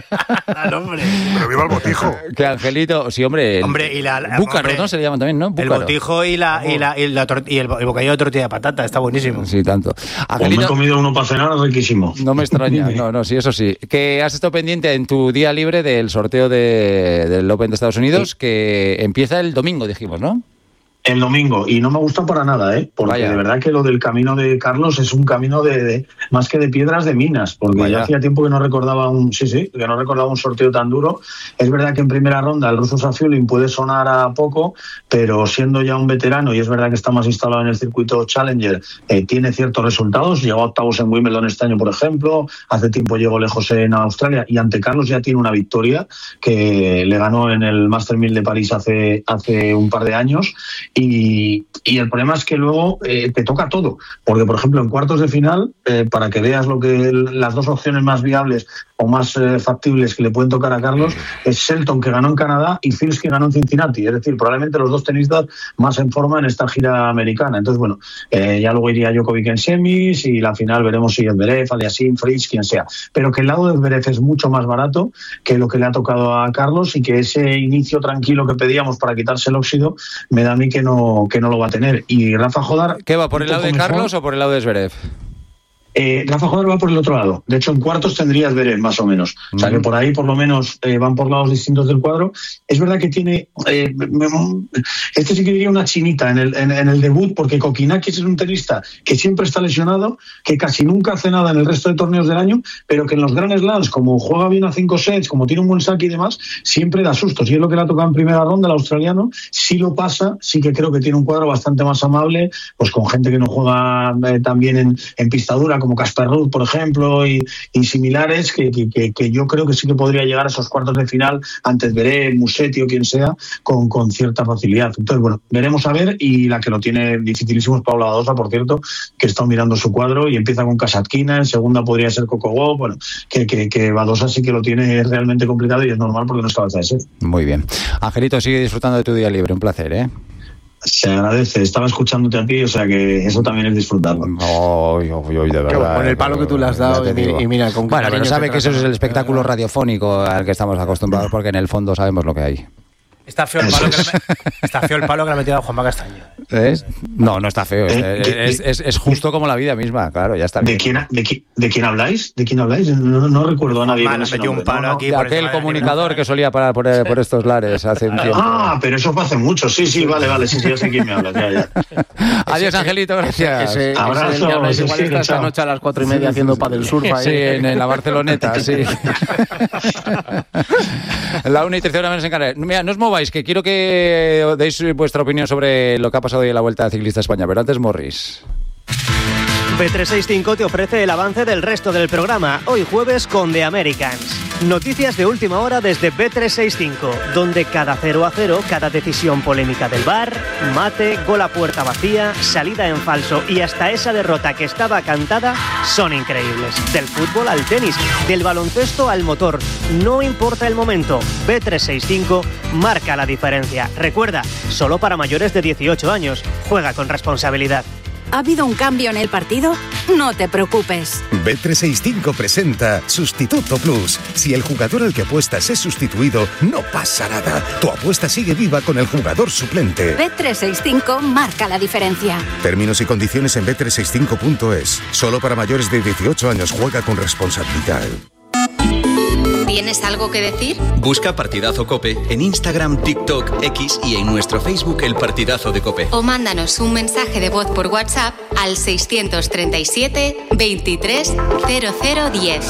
Da nombre. Pero viva el botijo. Que Angelito, sí, hombre. Hombre, y la... la búcaro, hombre, ¿no? Se le llama también, ¿no? Búcaro. El botijo y, la, y, la, y, la tor- y el, el bocadillo de tortilla de patata, está buenísimo. Sí, tanto. Angelito, pues me he comido uno para cenar, riquísimo. No me extraña, no, no, sí, eso sí. Que has estado pendiente en tu día libre del sorteo de, del Open de Estados Unidos, sí, que empieza el domingo, dijimos, ¿no? El domingo, y no me gusta para nada, ¿eh? Porque Vaya. de verdad que lo del camino de Carlos es un camino de, de más que de piedras, de minas, porque Vaya. ya hacía tiempo que no recordaba un sí, sí, que no recordaba un sorteo tan duro. Es verdad que en primera ronda el ruso Safiulin puede sonar a poco, pero siendo ya un veterano, y es verdad que está más instalado en el circuito Challenger, eh, tiene ciertos resultados. Llegó a octavos en Wimbledon este año, por ejemplo, hace tiempo llegó lejos en Australia, y ante Carlos ya tiene una victoria que le ganó en el Master mil de París hace, hace un par de años. Y, y el problema es que luego eh, te toca todo, porque por ejemplo en cuartos de final, eh, para que veas lo que las dos opciones más viables o más eh, factibles que le pueden tocar a Carlos, es Shelton, que ganó en Canadá, y Fils, que ganó en Cincinnati, es decir, probablemente los dos tenistas más en forma en esta gira americana. Entonces bueno, eh, ya luego iría Djokovic en semis, y la final veremos si es Zverev, Aliassime, Fritz, quien sea, pero que el lado de Zverev es mucho más barato que lo que le ha tocado a Carlos, y que ese inicio tranquilo que pedíamos para quitarse el óxido me da a mí que no, que no lo va a tener. Y Rafa Jodar... ¿Qué va, por el lado de Carlos mejor, o por el lado de Zverev? Eh, Rafa Jodar va por el otro lado. De hecho, en cuartos tendría Zverev, más o menos. O sea, que por ahí, por lo menos, eh, van por lados distintos del cuadro. Es verdad que tiene... Eh, este sí que diría una chinita en el, en, en el debut, porque Kokinakis es un tenista que siempre está lesionado, que casi nunca hace nada en el resto de torneos del año, pero que en los Grand Slams, como juega bien a cinco sets, como tiene un buen saque y demás, siempre da sustos. Y es lo que le ha tocado en primera ronda al australiano. Si lo pasa, sí que creo que tiene un cuadro bastante más amable, pues con gente que no juega eh, también en, en pista dura, como Casper Ruud, por ejemplo, y, y similares, que, que, que yo creo que sí que podría llegar a esos cuartos de final ante Zverev, Musetti o quien sea, con, con cierta facilidad. Entonces, bueno, veremos a ver, y la que lo tiene dificilísimo es Paula Badosa, por cierto, que está mirando su cuadro y empieza con Kasatkina, en segunda podría ser Coco Gauff, bueno, que, que, que Badosa sí que lo tiene realmente complicado, y es normal porque no es cabeza de ser. Muy bien. Angelito, sigue disfrutando de tu día libre, un placer, ¿eh? Se agradece, estaba escuchándote a ti, o sea que eso también es disfrutarlo. Oy, oy, oy, de verdad. Con el palo que tú le has dado, y, y mira, con bueno, pero sabe que eso es el espectáculo radiofónico al que estamos acostumbrados, porque en el fondo sabemos lo que hay. Está feo el palo que le, está feo el palo que le ha metido a Juanma Castaño. ¿Es? No, no está feo. ¿Eh? Es, es, es justo como la vida misma, claro, ya está. ¿De quién, de, quién, ¿De quién habláis? ¿De quién habláis? No, no recuerdo a nadie. Man, metió un palo no, aquí. De aquel comunicador que solía parar por, por estos lares hace un tiempo. Ah, pero eso fue hace mucho. Sí, sí, vale, vale. Sí, sí, ya sé quién me habla. Ya, ya. Adiós, Angelito, gracias. Ese, ese, Abrazo. Ese igual sí, está sí, esta chao. Noche a las cuatro y media haciendo paddle surf. Sí, sí, en, en la Barceloneta, sí. La una y tercera hora menos en Canarias. Mira, no os mováis, que quiero que deis vuestra opinión sobre lo que ha pasado hoy en la Vuelta Ciclista España. Pero antes, Morris. B trescientos sesenta y cinco te ofrece el avance del resto del programa, hoy jueves con The Americans. Noticias de última hora desde B trescientos sesenta y cinco, donde cada cero a cero, cada decisión polémica del V A R, mate, gol a puerta vacía, salida en falso y hasta esa derrota que estaba cantada son increíbles. Del fútbol al tenis, del baloncesto al motor, no importa el momento, B trescientos sesenta y cinco marca la diferencia. Recuerda, solo para mayores de dieciocho años, juega con responsabilidad. ¿Ha habido un cambio en el partido? No te preocupes. B trescientos sesenta y cinco presenta Sustituto Plus. Si el jugador al que apuestas es sustituido, no pasa nada. Tu apuesta sigue viva con el jugador suplente. B trescientos sesenta y cinco marca la diferencia. Términos y condiciones en B trescientos sesenta y cinco punto es. Solo para mayores de dieciocho años. Juega con responsabilidad. ¿Tienes algo que decir? Busca Partidazo COPE en Instagram, TikTok, X y en nuestro Facebook El Partidazo de COPE. O mándanos un mensaje de voz por WhatsApp al seiscientos treinta y siete, veintitrés, cero cero diez.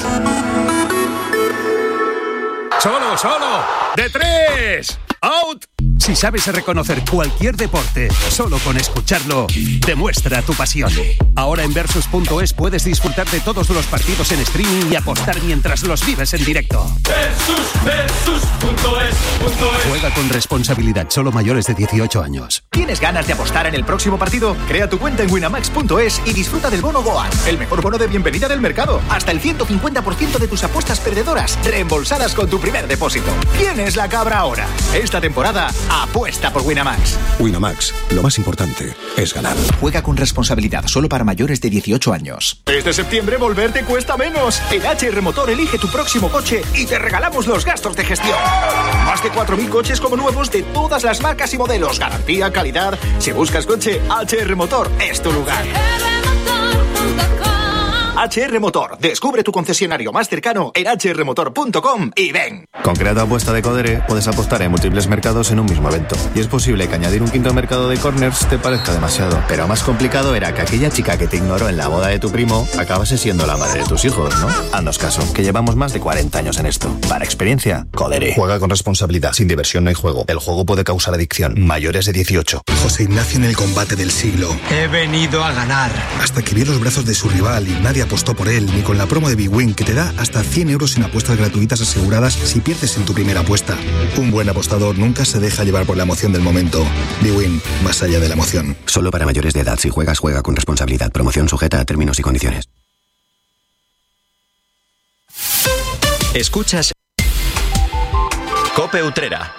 ¡Solo, solo! ¡De tres! ¡Out! Si sabes reconocer cualquier deporte solo con escucharlo, demuestra tu pasión. Ahora en Versus punto es puedes disfrutar de todos los partidos en streaming y apostar mientras los vives en directo. Versus, Versus punto es, punto es. Juega con responsabilidad, solo mayores de dieciocho años. ¿Tienes ganas de apostar en el próximo partido? Crea tu cuenta en winamax punto es y disfruta del bono Goal, el mejor bono de bienvenida del mercado. Hasta el ciento cincuenta por ciento de tus apuestas perdedoras reembolsadas con tu primer depósito. ¿Quién es la cabra ahora? Esta temporada, apuesta por Winamax. Winamax, lo más importante es ganar. Juega con responsabilidad, solo para mayores de dieciocho años. Este septiembre volverte cuesta menos. En H R Motor elige tu próximo coche y te regalamos los gastos de gestión. Más de cuatro mil coches como nuevos de todas las marcas y modelos. Garantía, calidad. Si buscas coche, H R Motor es tu lugar. H R Motor. Descubre tu concesionario más cercano en h r motor punto com y ven. Con Creato Apuesta de Codere puedes apostar en múltiples mercados en un mismo evento. Y es posible que añadir un quinto mercado de corners te parezca demasiado. Pero más complicado era que aquella chica que te ignoró en la boda de tu primo acabase siendo la madre de tus hijos, ¿no? Haznos caso, que llevamos más de cuarenta años en esto. Para experiencia, Codere. Juega con responsabilidad. Sin diversión no hay juego. El juego puede causar adicción. Mayores de dieciocho. José Ignacio en el combate del siglo. He venido a ganar. Hasta que vio los brazos de su rival y nadie apostó por él, ni con la promo de BWin, que te da hasta cien euros en apuestas gratuitas aseguradas si pierdes en tu primera apuesta. Un buen apostador nunca se deja llevar por la emoción del momento. BWin, más allá de la emoción. Solo para mayores de edad. Si juegas, juega con responsabilidad. Promoción sujeta a términos y condiciones. Escuchas Cope Utrera.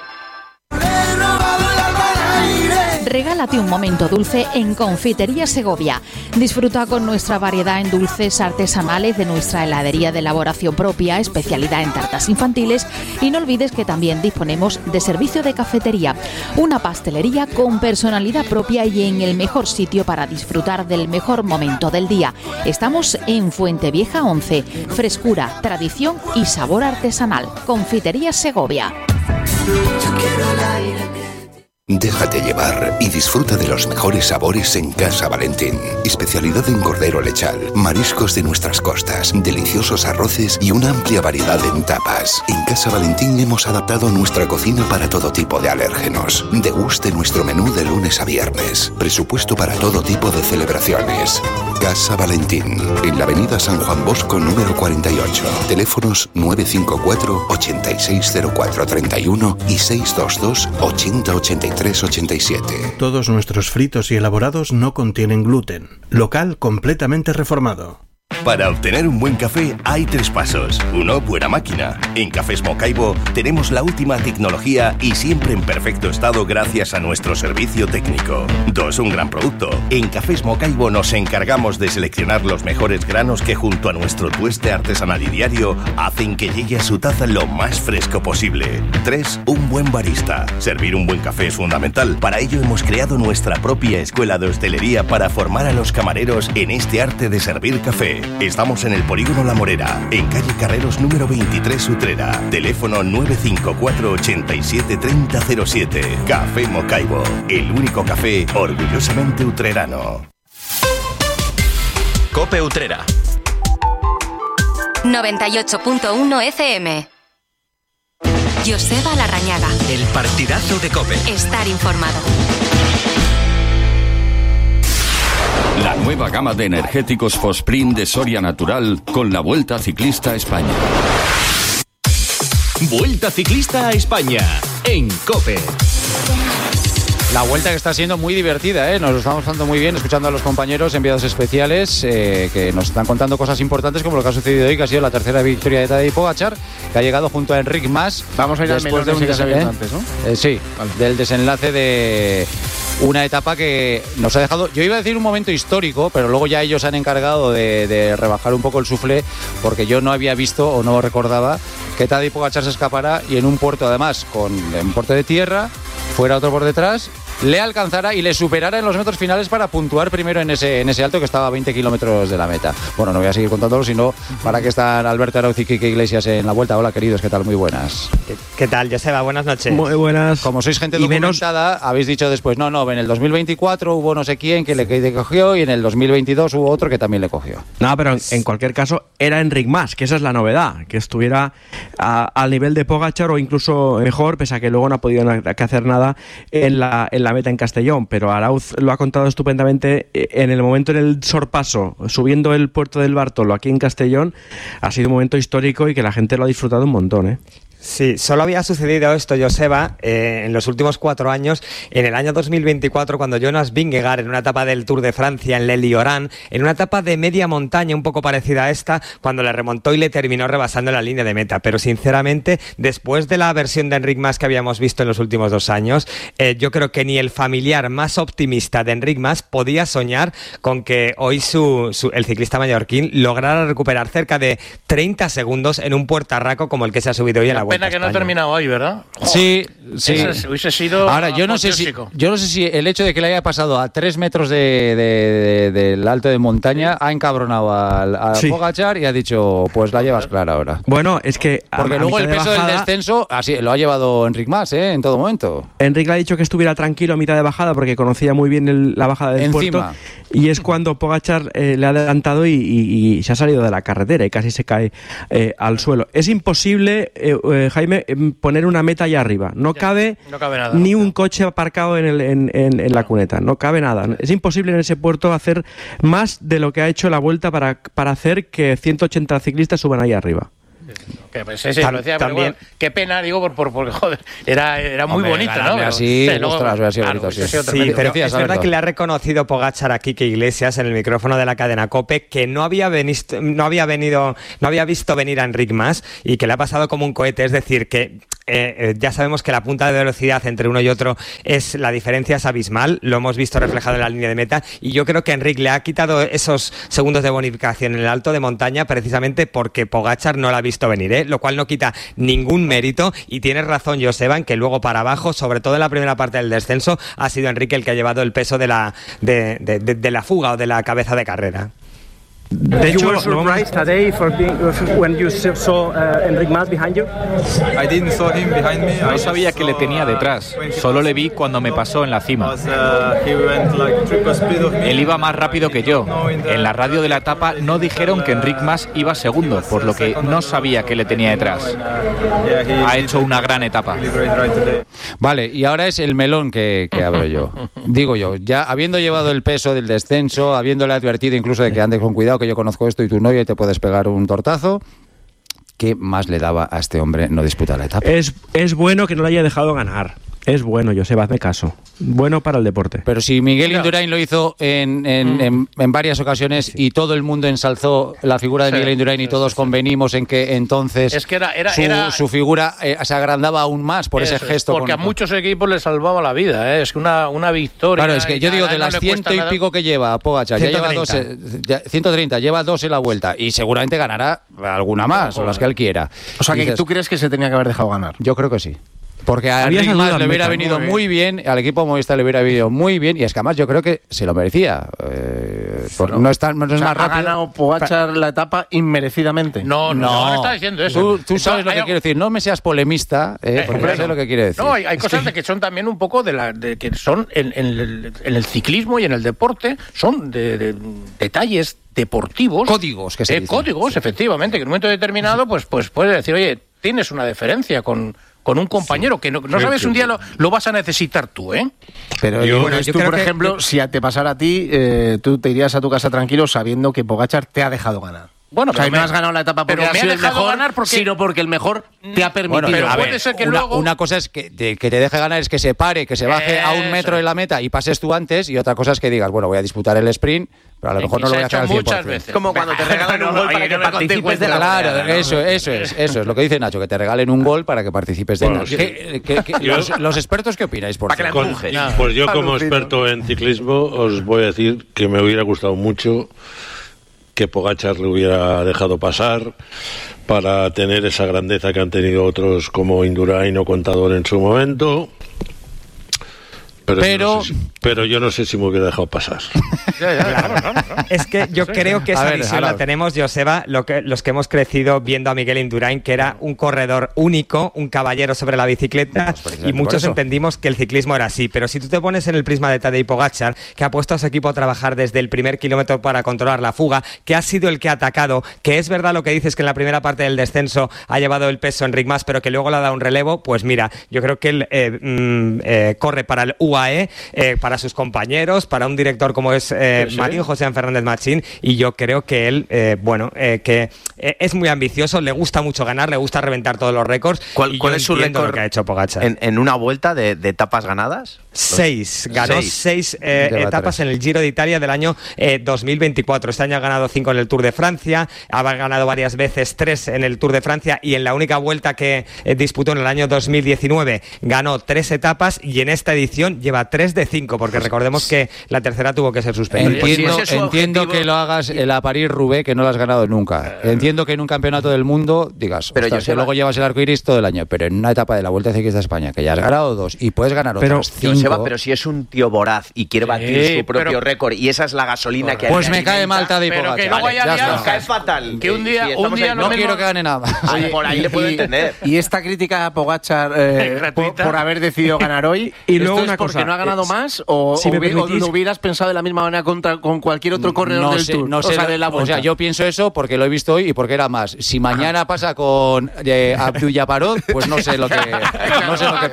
Regálate un momento dulce en Confitería Segovia. Disfruta con nuestra variedad en dulces artesanales de nuestra heladería de elaboración propia, especialidad en tartas infantiles, y no olvides que también disponemos de servicio de cafetería, una pastelería con personalidad propia y en el mejor sitio para disfrutar del mejor momento del día. Estamos en Fuentevieja once. Frescura, tradición y sabor artesanal. Confitería Segovia. Yo quiero el aire. Déjate llevar y disfruta de los mejores sabores en Casa Valentín. Especialidad en cordero lechal, mariscos de nuestras costas, deliciosos arroces y una amplia variedad en tapas. En Casa Valentín hemos adaptado nuestra cocina para todo tipo de alérgenos. Deguste nuestro menú de lunes a viernes. Presupuesto para todo tipo de celebraciones. Casa Valentín, en la avenida San Juan Bosco número cuarenta y ocho. Teléfonos nueve cinco cuatro, ocho seis cero cuatro tres uno y seis dos dos, ochenta ochenta y tres ochenta y siete. Todos nuestros fritos y elaborados no contienen gluten. Local completamente reformado. Para obtener un buen café hay tres pasos. Uno, buena máquina. En Cafés Mocaibo tenemos la última tecnología y siempre en perfecto estado gracias a nuestro servicio técnico. Dos, un gran producto. En Cafés Mocaibo nos encargamos de seleccionar los mejores granos que junto a nuestro tueste artesanal y diario hacen que llegue a su taza lo más fresco posible. Tres, un buen barista. Servir un buen café es fundamental. Para ello hemos creado nuestra propia escuela de hostelería para formar a los camareros en este arte de servir café. Estamos en el Polígono La Morera, en calle Carreros número veintitrés Utrera. Teléfono nueve cinco cuatro, ocho siete, tres cero cero siete. Café Mocaibo, el único café orgullosamente utrerano. Cope Utrera. noventa y ocho punto uno F M. Joseba Larrañaga. El partidazo de Cope. Estar informado. La nueva gama de energéticos Fosprint de Soria Natural con la Vuelta Ciclista a España. Vuelta Ciclista a España en Cope. La vuelta que está siendo muy divertida, ¿eh? Nos lo estamos pasando muy bien escuchando a los compañeros enviados especiales eh, que nos están contando cosas importantes como lo que ha sucedido hoy, que ha sido la tercera victoria de Tadej Pogačar, que ha llegado junto a Enric Mas. Vamos a ir al melón ese que se había antes, ¿no? Eh, sí, vale. Del desenlace de una etapa que nos ha dejado, yo iba a decir un momento histórico, pero luego ya ellos se han encargado de, de rebajar un poco el suflé, porque yo no había visto o no recordaba que Tadej Pogačar se escapara y en un puerto, además, con un puerto de tierra, fuera otro por detrás, le alcanzara y le superara en los metros finales para puntuar primero en ese, en ese alto que estaba a veinte kilómetros de la meta. Bueno, no voy a seguir contándolo, sino para que están Alberto Arauz y Quique Iglesias en la vuelta. Hola, queridos, ¿qué tal? Muy buenas. ¿Qué, qué tal, Joseba? Buenas noches. Muy buenas. Como sois gente documentada, menos... habéis dicho después, no, no, en el dos mil veinticuatro hubo no sé quién que le cogió y en el dos mil veintidós hubo otro que también le cogió. No, pero en, en cualquier caso era Enric Mas, que esa es la novedad, que estuviera a, al nivel de Pogačar o incluso mejor, pese a que luego no ha podido hacer nada en la, en la meta en Castellón. Pero Arauz lo ha contado estupendamente. En el momento en el sorpaso, subiendo el puerto del Bartolo aquí en Castellón, ha sido un momento histórico y que la gente lo ha disfrutado un montón, ¿eh? Sí, solo había sucedido esto, Joseba, eh, en los últimos cuatro años. En el año dos mil veinticuatro, cuando Jonas Vingegaard, en una etapa del Tour de Francia en Lelioran, en una etapa de media montaña un poco parecida a esta, cuando le remontó y le terminó rebasando la línea de meta. Pero sinceramente, después de la versión de Enric Mas que habíamos visto en los últimos dos años, eh, yo creo que ni el familiar más optimista de Enric Mas podía soñar con que hoy su, su, el ciclista mallorquín lograra recuperar cerca de treinta segundos en un puertarraco como el que se ha subido hoy en la Vuelta. Pena que no ha terminado ahí, ¿verdad? Sí, sí. Ese hubiese sido. Ahora, yo no sé si yo no sé si el hecho de que le haya pasado a tres metros de, de, de, del alto de montaña ha encabronado al, a sí. Pogačar y ha dicho, pues la llevas clara ahora. Bueno, es que porque a, luego a el peso de bajada, del descenso así lo ha llevado Enric Mas, ¿eh? En todo momento. Enric le ha dicho que estuviera tranquilo a mitad de bajada porque conocía muy bien el, la bajada del Encima. puerto, y es cuando Pogačar eh, le ha adelantado y, y, y se ha salido de la carretera y casi se cae eh, al suelo. Es imposible, eh, eh, Jaime, poner una meta allá arriba. No cabe, no cabe nada, ni no. un coche aparcado en, el, en, en, en la cuneta. No cabe nada. Es imposible en ese puerto hacer más de lo que ha hecho la Vuelta para, para hacer que ciento ochenta ciclistas suban ahí arriba. Que pues ese, Tam, decía, también, bueno, qué pena, digo, por, por, porque joder, era, era muy Hombre, bonita, ¿no? Así, sí, luego, ostras, hubiera sido claro, bonito, sí. Sí, sí pero es verdad que le ha reconocido Pogačar a Quique Iglesias en el micrófono de la cadena COPE que no había, venido, no había venido, no había visto venir a Enric Mas y que le ha pasado como un cohete. Es decir, que eh, eh, ya sabemos que la punta de velocidad entre uno y otro es la diferencia es abismal. Lo hemos visto reflejado en la línea de meta y yo creo que Enric le ha quitado esos segundos de bonificación en el alto de montaña precisamente porque Pogačar no la ha visto venir, ¿eh? Lo cual no quita ningún mérito y tienes razón, Joseba, en que luego para abajo, sobre todo en la primera parte del descenso, ha sido Enrique el que ha llevado el peso de la, de, de, de, de la fuga o de la cabeza de carrera. De hecho, you were surprised today for being, when you saw uh, Enric Mas behind you? I didn't saw him behind me. No sabía que le tenía detrás. Solo le vi cuando me pasó en la cima. Él iba más rápido que yo. En la radio de la etapa no dijeron que Enric Mas iba segundo, por lo que no sabía que le tenía detrás. Ha hecho una gran etapa. Vale, y ahora es el melón que, que abro yo. Digo yo, ya habiendo llevado el peso del descenso, habiéndole advertido incluso de que andes con cuidado, que yo conozco esto y tú no, y te puedes pegar un tortazo. ¿Qué más le daba a este hombre no disputar la etapa? Es, es bueno que no le haya dejado ganar. Es bueno, Joseba, hazme caso. Bueno para el deporte. Pero si Miguel Indurain lo hizo en, en, mm. en, en varias ocasiones sí. y todo el mundo ensalzó la figura de sí, Miguel Indurain y todos sí, sí. convenimos en que entonces es que era, era, su, era... su figura eh, se agrandaba aún más por ese gesto. Porque con... a muchos equipos les salvaba la vida, ¿eh? Es que una, una victoria... Claro, es que yo digo, de las no ciento y nada. pico que lleva Pogačar, ya lleva dos, ya, ciento treinta, lleva dos en la Vuelta y seguramente ganará alguna más, o las que él quiera. O sea, que dices, ¿tú crees que se tenía que haber dejado ganar? Yo creo que sí. Porque a Enric Mas le hubiera venido muy bien, al equipo Movistar le hubiera venido muy bien, y es que además yo creo que se lo merecía. Eh, bueno, no es, tan, no es o sea, más rápido. ¿Ha ganado Pogačar la etapa inmerecidamente? No, no, no, no está diciendo eso. Tú, tú sabes lo que quiero decir, no me seas polemista, eh, porque no sé lo que quiere decir. No, hay, hay cosas de que son también un poco de la de que son en, en, el, en el ciclismo y en el deporte, son de, de detalles deportivos. Códigos, que se eh, dicen. Códigos, sí. efectivamente, que en un momento determinado pues, pues puedes decir, oye, tienes una deferencia con... con un compañero sí. que no, no sí, sabes sí, un día sí. lo, lo vas a necesitar tú, ¿eh? Pero yo, bueno, yo tú, por ejemplo, que... si te pasara a ti, eh, tú te irías a tu casa tranquilo sabiendo que Pogačar te ha dejado ganar. Bueno, o sea, pero no me, has ganado la etapa porque pero me ha dejado mejor, ganar porque... sino porque el mejor te ha permitido. Bueno, pero a puede ver, ser que una, luego... una cosa es que te, que te deje ganar, es que se pare, que se baje Eso. a un metro de la meta y pases tú antes, y otra cosa es que digas, bueno, voy a disputar el sprint, pero a lo mejor no lo voy a hacer al cien por ciento. Veces. Como cuando te regalan un gol para que participes de la Claro, eso, eso es, eso es lo que dice Nacho, que te regalen un gol para que participes de bueno, sí. ¿Qué, qué, qué, yo, los, los expertos qué opináis? Por para con, pues yo como experto en ciclismo os voy a decir que me hubiera gustado mucho que Pogačar le hubiera dejado pasar para tener esa grandeza que han tenido otros como Indurain o Contador en su momento. Pero, pero... No sé si, pero yo no sé si me hubiera dejado pasar. Ya, ya, claro, claro, claro. Es que yo sí, creo que esa ver, visión la tenemos, Joseba, lo que, los que hemos crecido viendo a Miguel Indurain, que era un corredor único, un caballero sobre la bicicleta, pues y muchos entendimos que el ciclismo era así. Pero si tú te pones en el prisma de Tadej Pogačar, que ha puesto a su equipo a trabajar desde el primer kilómetro para controlar la fuga, que ha sido el que ha atacado, que es verdad lo que dices, que en la primera parte del descenso ha llevado el peso Enric Mas, pero que luego le ha dado un relevo, pues mira, yo creo que él eh, mm, eh, corre para el U A E, eh, para sus compañeros, para un director como es eh, eh, sí. Marín José Fernández Machín, y yo creo que él, eh, bueno, eh, que eh, es muy ambicioso, le gusta mucho ganar, le gusta reventar todos los récords. ¿Cuál, y cuál yo es su entiendo récord lo que ha hecho Pogačar? En, en una vuelta de, de etapas ganadas? Seis, ganó seis, seis eh, etapas en el Giro de Italia del año eh, dos mil veinticuatro. Este año ha ganado cinco en el Tour de Francia, ha ganado varias veces tres en el Tour de Francia, y en la única vuelta que eh, disputó en el año dos mil diecinueve ganó tres etapas, y en esta edición lleva tres de cinco, porque recordemos que la tercera tuvo que ser suspendida. Entiendo, pues si entiendo que lo hagas en la París-Roubaix, que no lo has ganado nunca. Entiendo que en un campeonato del mundo digas, pero ostras, yo que luego llevas el arco iris todo el año, pero en una etapa de la Vuelta Ciclista de España, que ya has ganado dos y puedes ganar pero, otros cinco. Joseba, pero si es un tío voraz y quiere batir sí, su propio récord, y esa es la gasolina que pues me cae mal Tadej Pogačar. Pero que luego haya vale, cae fatal. Que un día, un día no quiero que gane nada. Oye, por ahí y, le puedo y, entender. Y esta crítica a Pogačar eh, por, por haber decidido ganar hoy, y ¿esto luego es una porque cosa, no ha ganado es, más o, si o, me o lo hubieras pensado de la misma manera contra, con cualquier otro corredor no del sé, Tour? No sé, o sea, de la o sea, yo pienso eso porque lo he visto hoy y porque era más. Si mañana pasa con eh, Abdul-Jabbarov, pues no sé lo que no sé lo que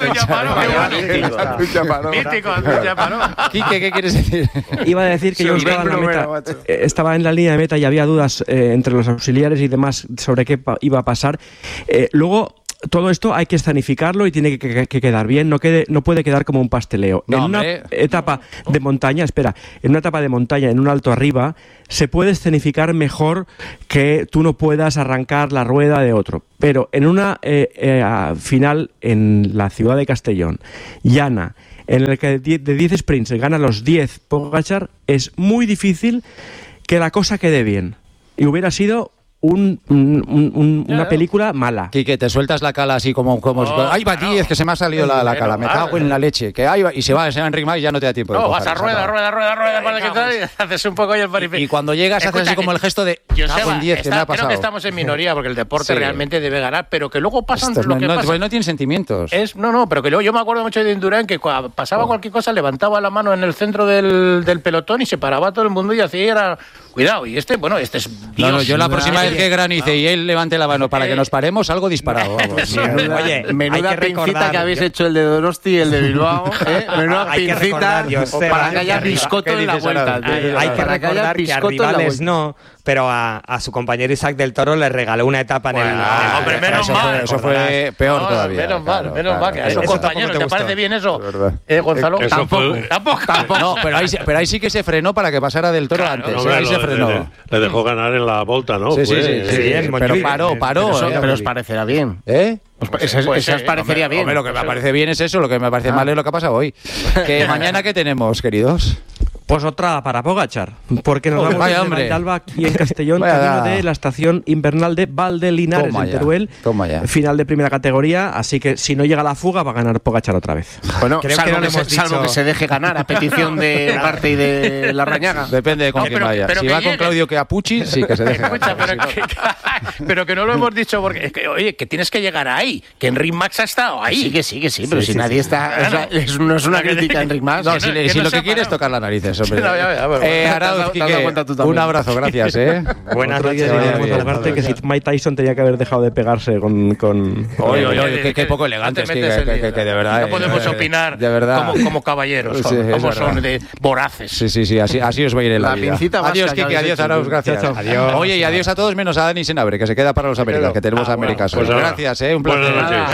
pensar. Mítico, Abdul-Jabbarov. Quique, ¿qué quieres decir? Iba a decir que yo estaba en la meta, eh, estaba en la línea de meta y había dudas eh, entre los auxiliares y demás sobre qué pa- iba a pasar. Eh, luego todo esto hay que escenificarlo y tiene que, que, que quedar bien, no quede, no puede quedar como un pasteleo. No, en una hombre. etapa de montaña, espera, en una etapa de montaña, en un alto arriba, se puede escenificar mejor que tú no puedas arrancar la rueda de otro. Pero en una eh, eh, final en la ciudad de Castellón, llana, en el que de diez sprints gana los diez Pogačar, es muy difícil que la cosa quede bien. Y hubiera sido un, un, un, una película mala. Quique, te sueltas la cala así como... como oh, ¡ay, va, diez! Que se me ha salido la, la cala. Me cago en la leche. Que ahí va, y se va, se va Enric Mas y ya no te da tiempo. No, de vas a rueda, rueda, rueda, rueda, rueda, que tal, y haces un poco ahí el paripé. Y cuando llegas Escucha, haces así como el gesto de... Cago en diez, que me ha pasado. Creo que estamos en minoría porque el deporte sí. realmente debe ganar, pero que luego pasan Esto, lo no, que no, pasa. Pues no tiene sentimientos. Es, no, no, pero que luego yo me acuerdo mucho de Indurain que cuando pasaba oh. cualquier cosa levantaba la mano en el centro del, del pelotón y se paraba todo el mundo y hacía era... Cuidado, y este, bueno, este es... Dios, no, no, yo la próxima vez que granice y él levante la mano para que nos paremos, algo disparado. Vamos. Menuda, Oye, menuda hay que pincita que habéis hecho el de Donosti y el de Bilbao. ¿eh? Menuda hay pincita que recordar, para que haya biscoto en la vuelta. Hay, hay que recordar que, que a rivales no, pero a, a su compañero Isaac del Toro le regaló una etapa en el... Bueno, en el hombre, menos eso mal. Fue, eso fue peor no, todavía. Menos mal, claro, menos claro, mal. Que a esos compañeros, ¿te, ¿te parece bien eso, eh, Gonzalo? Eso tampoco, fue... tampoco. Tampoco. No, pero ahí, pero ahí sí que se frenó para que pasara del Toro claro, antes. No, ahí lo, se frenó. Le, le dejó ganar en la volta, ¿no? Sí, sí, pues, sí. sí, sí, sí pero paró, paró. Pero, eh, pero os parecerá bien. ¿Eh? Pues, esa pues, esa os parecería hombre, bien. Hombre, lo que me parece bien es eso, lo que me parece ah. mal es lo que ha pasado hoy. Que mañana, ¿qué tenemos, queridos? Pues otra para Pogačar, porque nos oh, vamos vaya, de hombre. Alba aquí en Castellón, camino de la estación invernal de Valdelinares toma en Teruel, ya, final de primera categoría, así que si no llega la fuga va a ganar Pogačar otra vez. Bueno, creo salvo, que, no que, se, dicho... salvo que se deje ganar a petición de parte y de Larrañaga. Depende de con no, quién pero, vaya. Pero si que va llegue. con Claudio Chiappucci, sí que se deje Escucha, ganar. Pero, que, pero que no lo hemos dicho porque, es que, oye, que tienes que llegar ahí, que Enric Mas ha estado ahí. Sí, que sí, que sí, pero sí, si sí, nadie sí. está... Bueno, o sea, es, no es una crítica a Enric Mas. No, si, que si no lo que sea quieres es tocar la narices, hombre. No, ya, ya, bueno. Eh, Arauz, Quique, un abrazo, gracias, ¿eh? Buenas noches, y que si Mike Tyson tenía que haber dejado de pegarse con... con... Oye, oye, oye, qué, qué poco elegante es que, que, que, que de verdad... No podemos eh, opinar de verdad. Como, como caballeros, sí, como son de voraces. Sí, sí, sí, así, así os va a ir en la, la vida. Adiós, Quique, adiós, Arauz, gracias. Adiós. Oye, y adiós a todos menos a Dani Senabre, que se queda para los Américas, que tenemos ah, Américas. Bueno, pues gracias, eh, un placer.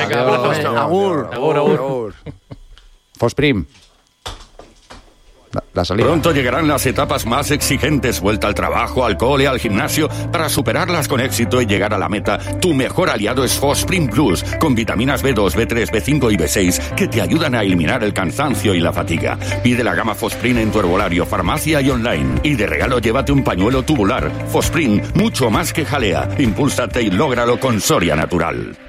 Agur, agur, agur. Fosprim. La, la salida. Pronto llegarán las etapas más exigentes, vuelta al trabajo, al cole, al gimnasio, para superarlas con éxito y llegar a la meta. Tu mejor aliado es Fosprin Plus, con vitaminas B dos, B tres, B cinco y B seis que te ayudan a eliminar el cansancio y la fatiga. Pide la gama Fosprin en tu herbolario, farmacia y online. Y de regalo llévate un pañuelo tubular. Fosprin, mucho más que jalea. Impúlsate y lógralo con Soria Natural.